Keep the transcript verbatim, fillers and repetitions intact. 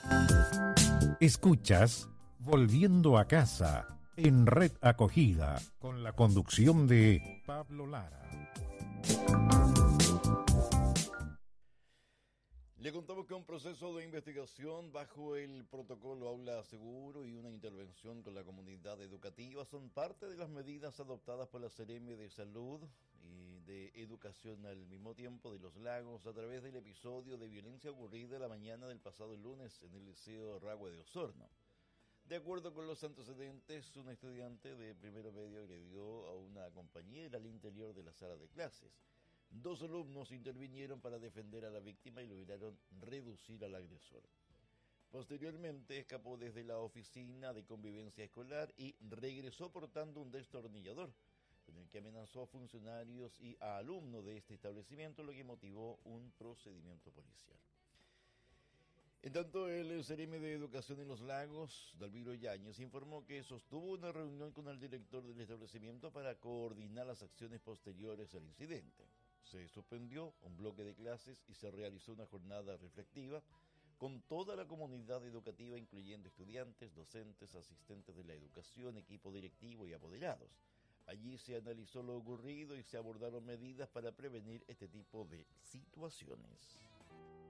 Escuchas Volviendo a casa en Red Acogida con la conducción de Pablo Lara. Le contamos que un proceso de investigación bajo el protocolo Aula Seguro y una intervención con la comunidad educativa son parte de las medidas adoptadas por la Seremi de Salud y de Educación al mismo tiempo de Los Lagos a través del episodio de violencia ocurrida la mañana del pasado lunes en el Liceo Rahue de Osorno. De acuerdo con los antecedentes, un estudiante de primero medio agredió a una compañera al interior de la sala de clases. Dos alumnos intervinieron para defender a la víctima y lograron reducir al agresor. Posteriormente escapó desde la oficina de convivencia escolar y regresó portando un destornillador, con el que amenazó a funcionarios y a alumnos de este establecimiento, lo que motivó un procedimiento policial. En tanto, el Seremi de Educación en Los Lagos, Dalviro Yáñez, informó que sostuvo una reunión con el director del establecimiento para coordinar las acciones posteriores al incidente. Se suspendió un bloque de clases y se realizó una jornada reflexiva con toda la comunidad educativa, incluyendo estudiantes, docentes, asistentes de la educación, equipo directivo y apoderados. Allí se analizó lo ocurrido y se abordaron medidas para prevenir este tipo de situaciones.